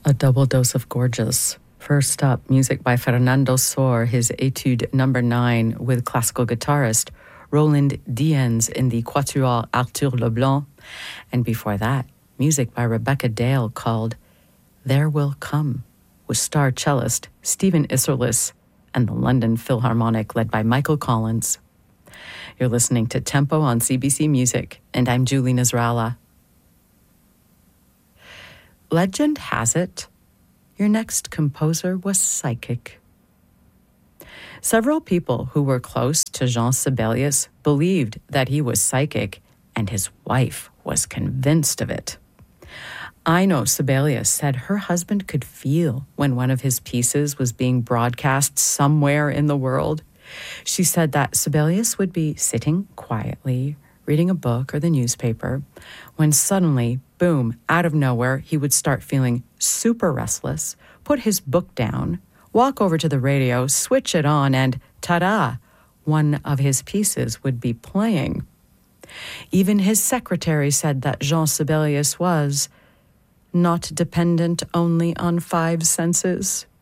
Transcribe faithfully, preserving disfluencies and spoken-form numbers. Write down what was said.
A double dose of gorgeous. First up, music by Fernando Sor, his Etude number nine with classical guitarist Roland Diens in the Quatuor Arthur Leblanc. And before that, music by Rebecca Dale called There Will Come, with star cellist Stephen Isserlis and the London Philharmonic led by Michael Collins. You're listening to Tempo on C B C Music, and I'm Julie Nasrallah. Legend has it, your next composer was psychic. Several people who were close to Jean Sibelius believed that he was psychic, and his wife was convinced of it. Ino Sibelius said her husband could feel when one of his pieces was being broadcast somewhere in the world. She said that Sibelius would be sitting quietly, reading a book or the newspaper, when suddenly, boom, out of nowhere, he would start feeling super restless, put his book down, walk over to the radio, switch it on, and ta-da, one of his pieces would be playing. Even his secretary said that Jean Sibelius was not dependent only on five senses,